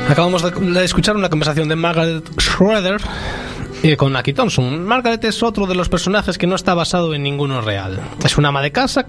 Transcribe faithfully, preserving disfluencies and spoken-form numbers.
Acabamos de escuchar una conversación de Margaret Schroeder eh, con Aki Thompson. Margaret es otro de los personajes que no está basado en ninguno real. Es una ama de casa